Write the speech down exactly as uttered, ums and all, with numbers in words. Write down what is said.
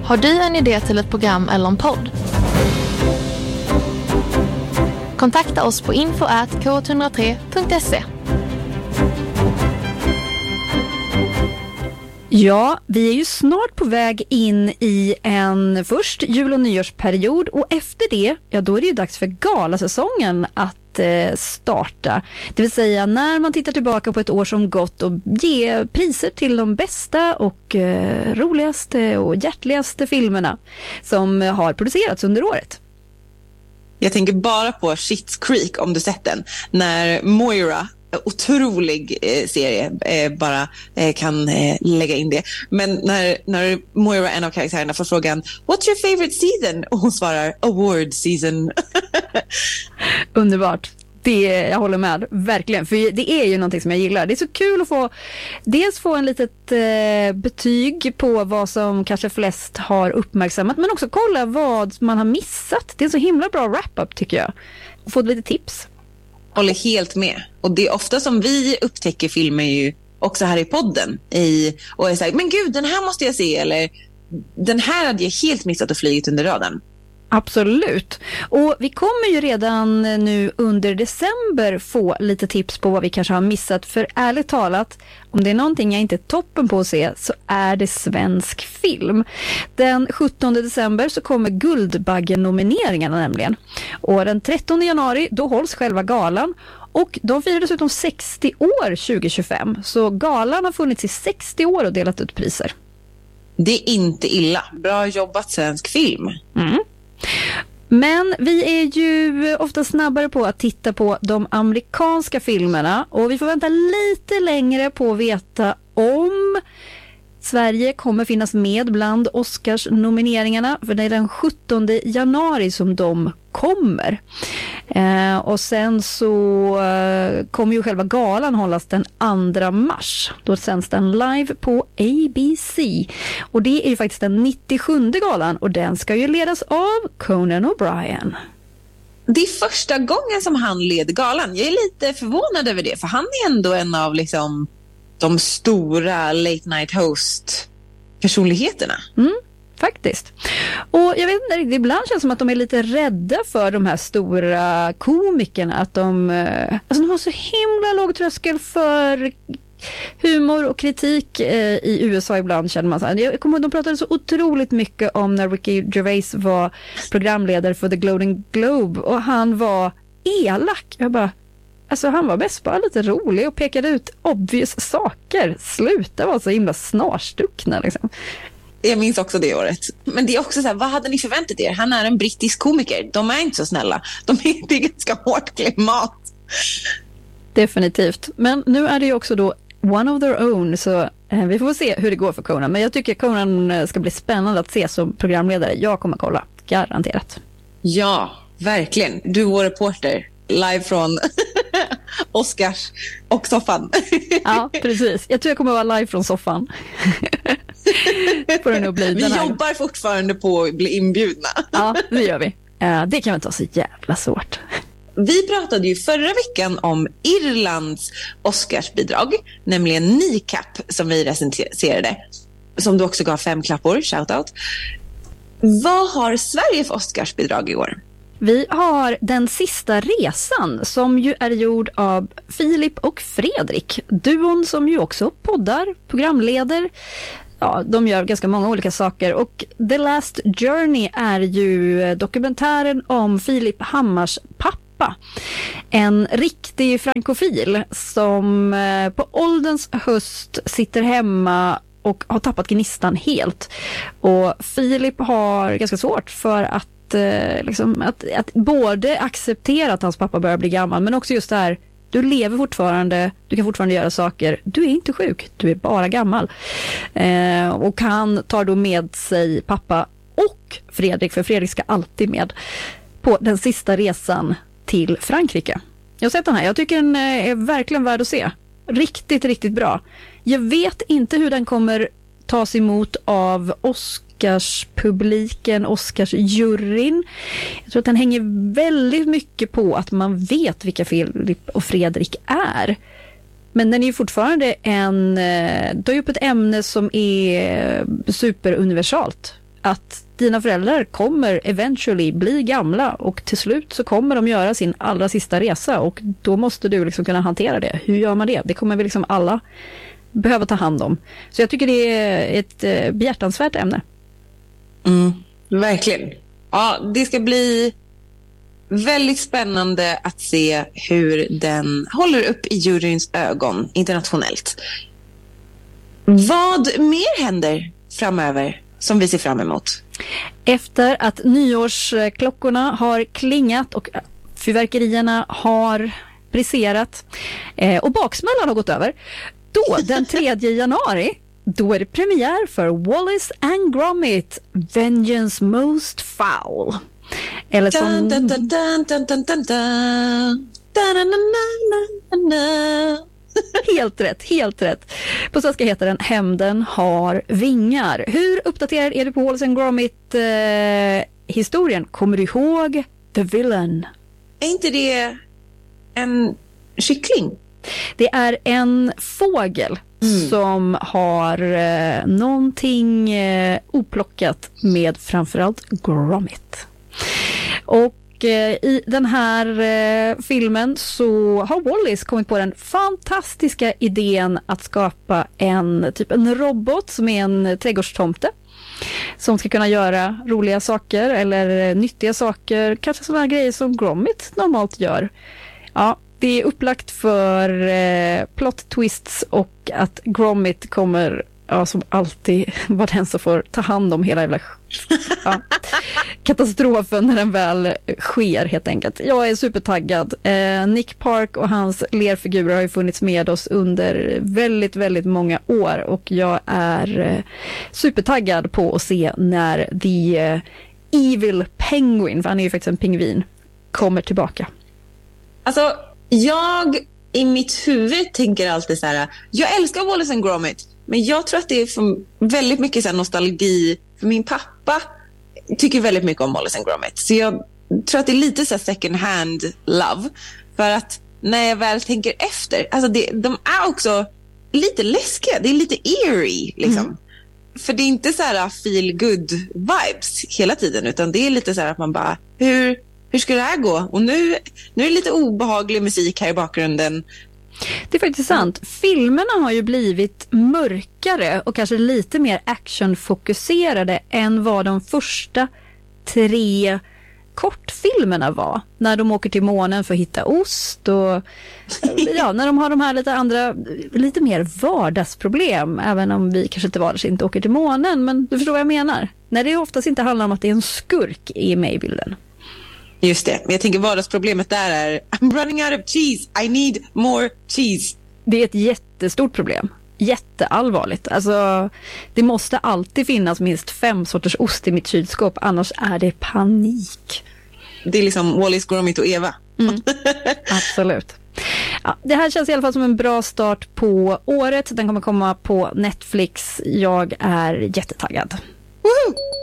Har du en idé till ett program eller en podd? Kontakta oss på info at k ett noll tre punkt se. Ja, vi är ju snart på väg in i en först jul- och nyårsperiod och efter det, ja då är det ju dags för galasäsongen att eh, starta. Det vill säga när man tittar tillbaka på ett år som gått och ger priser till de bästa och eh, roligaste och hjärtligaste filmerna som har producerats under året. Jag tänker bara på Schitt's Creek, om du sett den, när Moira, otrolig eh, serie, eh, bara eh, kan eh, lägga in det. Men när, när Moira, en av karaktärerna, får frågan "What's your favorite season?" och hon svarar "Award season." Underbart. Det, jag håller med, verkligen. För det är ju någonting som jag gillar. Det är så kul att få dels få en litet eh, betyg på vad som kanske flest har uppmärksammat, men också kolla vad man har missat. Det är en så himla bra wrap-up tycker jag. Och få lite tips. Håller helt med. Och det är ofta som vi upptäcker filmer ju också här i podden i, och är så här, men gud, den här måste jag se, eller den här hade jag helt missat och flygit under radarn. Absolut. Och vi kommer ju redan nu under december få lite tips på vad vi kanske har missat. För ärligt talat, om det är någonting jag inte är toppen på att se så är det svensk film. Den sjuttonde december så kommer Guldbaggen-nomineringarna nämligen. Och den trettonde januari då hålls själva galan. Och de firar dessutom sextio år tjugo tjugofem. Så galan har funnits i sextio år och delat ut priser. Det är inte illa. Bra jobbat svensk film. Mm. Men vi är ju ofta snabbare på att titta på de amerikanska filmerna och vi får vänta lite längre på att veta om Sverige kommer finnas med bland Oscars-nomineringarna, för det är den sjuttonde januari som de kommer. Eh, och sen så eh, kommer ju själva galan hållas den andra mars. Då sänds den live på A B C. Och det är ju faktiskt den nittiosjunde galan och den ska ju ledas av Conan O'Brien. Det är första gången som han leder galan. Jag är lite förvånad över det, för han är ändå en av liksom de stora late night host personligheterna. Mm, faktiskt. Och jag vet inte, ibland känns det som att de är lite rädda för de här stora komikerna, att de, alltså de har så himla låg tröskel för humor och kritik eh, i U S A ibland, känner man så här. Jag kommer ihåg, de pratade så otroligt mycket om när Ricky Gervais var programledare för The Golden Globe och han var elak. Jag bara, alltså han var mest bara lite rolig och pekade ut obvious saker. Sluta vara så himla snarstuckna liksom. Jag minns också det året. Men det är också så här, vad hade ni förväntat er? Han är en brittisk komiker. De är inte så snälla. De är, det är ganska hårt klimat. Definitivt. Men nu är det ju också då one of their own, så eh, vi får se hur det går för Conan. Men jag tycker Conan ska bli spännande att se som programledare. Jag kommer kolla, garanterat. Ja, verkligen. Du är vår reporter. Live från Oscars och soffan. Ja, precis. Jag tror jag kommer vara live från soffan. Får det nog bli. Vi den här. jobbar fortfarande på att bli inbjudna. Ja, det gör vi. Uh, det kan väl inte vara så jävla svårt. Vi pratade ju förra veckan om Irlands Oscarsbidrag, nämligen N I C A P som vi recenserade, som du också gav fem klappor, shoutout. Vad har Sverige för Oscarsbidrag i år? Vi har Den sista resan som ju är gjord av Filip och Fredrik. Duon som ju också poddar, programleder. Ja, de gör ganska många olika saker. Och The Last Journey är ju dokumentären om Filip Hammars pappa. En riktig frankofil som på ålderns höst sitter hemma och har tappat gnistan helt. Och Filip har ganska svårt för att Liksom, att, att både acceptera att hans pappa börjar bli gammal, men också just det här, du lever fortfarande, du kan fortfarande göra saker, du är inte sjuk, du är bara gammal. Eh, och han tar då med sig pappa och Fredrik, för Fredrik ska alltid med, på den sista resan till Frankrike. Jag har sett den här, jag tycker den är verkligen värd att se. Riktigt, riktigt bra. Jag vet inte hur den kommer tas emot av Oscarspubliken, Oscarsjuryn. Jag tror att den hänger väldigt mycket på att man vet vilka Filip och Fredrik är. Men den är ju fortfarande en, det är ju på ett ämne som är superuniversalt. att dina föräldrar kommer eventually bli gamla och till slut så kommer de göra sin allra sista resa och då måste du liksom kunna hantera det. Hur gör man det? Det kommer vi liksom alla behöva ta hand om. Så jag tycker det är ett eh, behjärtansvärt ämne. Mm, verkligen. Ja, det ska bli väldigt spännande att se hur den håller upp i juryns ögon internationellt. Vad mer händer framöver som vi ser fram emot? Efter att nyårsklockorna har klingat och fyrverkerierna har briserat eh, och baksmällan har gått över, då den tredje januari, då är det premiär för Wallace and Gromit, Vengeance Most Foul. Eller som... Dun, dun, dun, dun, dun, dun, dun, dun. Dun, dun, dun, dun, dun. Helt rätt, helt rätt. På svenska heter den Hämnden har vingar. Hur uppdaterad är du på Wallace and Gromit eh, historien? Kommer du ihåg The Villain? Är inte det en kyckling? Det är en fågel mm. som har eh, någonting eh, oplockat med framförallt Gromit. Och i den här eh, filmen så har Wallace kommit på den fantastiska idén att skapa en typ en robot som är en trädgårdstomte som ska kunna göra roliga saker eller nyttiga saker, kanske sådana grejer som Gromit normalt gör. Ja, det är upplagt för eh, plot twists och att Gromit kommer, ja, som alltid vara den som får ta hand om hela jävla ja, katastrofen när den väl sker helt enkelt. Jag är supertaggad. Eh, Nick Park och hans lerfigurer har ju funnits med oss under väldigt, väldigt många år och jag är eh, supertaggad på att se när The eh, Evil Penguin, för han är ju faktiskt en pingvin, kommer tillbaka. Alltså, jag i mitt huvud tänker alltid så här: jag älskar Wallace and Gromit, men jag tror att det är för väldigt mycket så här nostalgi. För min pappa tycker väldigt mycket om Wallace and Gromit. Så jag tror att det är lite så här second hand love. För att när jag väl tänker efter, alltså det, de är också lite läskiga. Det är lite eerie liksom. Mm. För det är inte så här feel good vibes hela tiden, utan det är lite så här att man bara, hur, hur ska det här gå? Och nu, nu är det lite obehaglig musik här i bakgrunden. Det är faktiskt sant. Filmerna har ju blivit mörkare och kanske lite mer actionfokuserade än vad de första tre kortfilmerna var. När de åker till månen för att hitta ost och ja, när de har de här lite andra, lite mer vardagsproblem, även om vi kanske inte vardags inte åker till månen, men du förstår vad jag menar. När det oftast inte handlar om att det är en skurk i med i bilden. Just det, men jag tänker vardagsproblemet där är I'm running out of cheese, I need more cheese. Det är ett jättestort problem, jätteallvarligt. Alltså, det måste alltid finnas minst fem sorters ost i mitt kylskåp, annars är det panik. Det är liksom Wallace, Gromit och Eva. Mm, absolut. Ja, det här känns i alla fall som en bra start på året. Den kommer komma på Netflix. Jag är jättetaggad. Woohoo!